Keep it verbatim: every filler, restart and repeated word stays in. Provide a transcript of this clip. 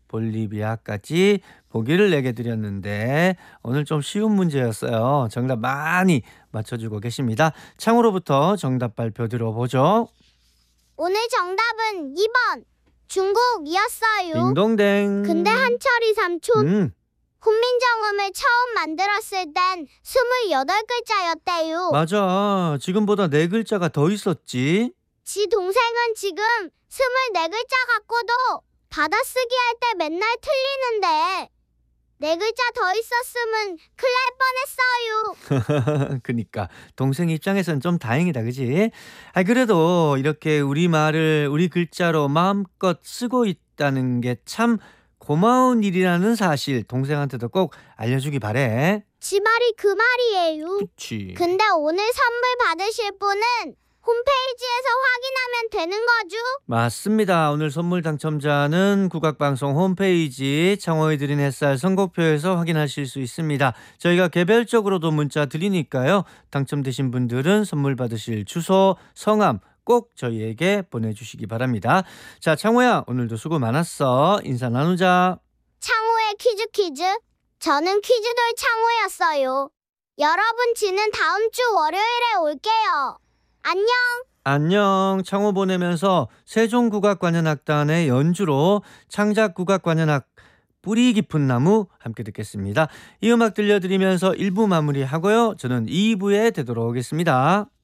볼리비아까지 보기를 내게 드렸는데 오늘 좀 쉬운 문제였어요. 정답 많이 맞춰주고 계십니다. 창으로부터 정답 발표 들어보죠. 오늘 정답은 이 번 중국이었어요. 딩동댕. 근데 한철이 삼촌 음, 훈민정음을 처음 만들었을 땐 스물여덟 글자였대요. 맞아. 지금보다 네 글자가 더 있었지. 지 동생은 지금 스물네 글자 갖고도 받아쓰기 할 때 맨날 틀리는데 네 글자 더 있었으면 큰일 날 뻔했어요. 그니까 동생 입장에서는 좀 다행이다, 그지? 아, 그래도 이렇게 우리말을 우리 글자로 마음껏 쓰고 있다는 게 참 고마운 일이라는 사실 동생한테도 꼭 알려주기 바래. 지 말이 그 말이에요. 그치. 근데 오늘 선물 받으실 분은 홈페이지에서 확인하면 되는 거죠? 맞습니다. 오늘 선물 당첨자는 국악방송 홈페이지 창호의 드린 햇살 선곡표에서 확인하실 수 있습니다. 저희가 개별적으로도 문자 드리니까요. 당첨되신 분들은 선물 받으실 주소, 성함 꼭 저희에게 보내주시기 바랍니다. 자, 창호야, 오늘도 수고 많았어. 인사 나누자. 창호의 퀴즈 퀴즈. 저는 퀴즈돌 창호였어요. 여러분, 지는 다음 주 월요일에 올게요. 안녕. 안녕. 창호 보내면서 세종국악관현악단의 연주로 창작국악관현악 뿌리 깊은 나무 함께 듣겠습니다. 이 음악 들려드리면서 일 부 마무리하고요. 저는 이 부에 되돌아오겠습니다.